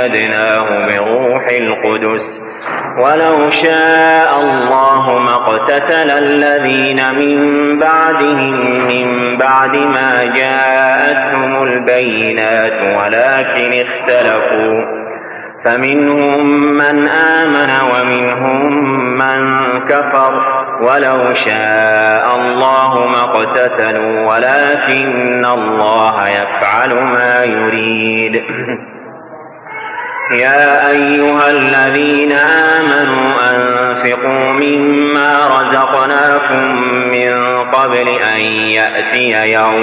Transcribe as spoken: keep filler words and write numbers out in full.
وأيدناه بروح القدس ولو شاء الله ما اقتتل الذين من بعدهم من بعد ما جاءتهم البينات ولكن اختلفوا فمنهم من آمن ومنهم من كفر ولو شاء الله ما اقتتلوا ولكن الله يفعل ما يريد. يا أيها الذين آمنوا أنفقوا مما رزقناكم من قبل أن يأتي يوم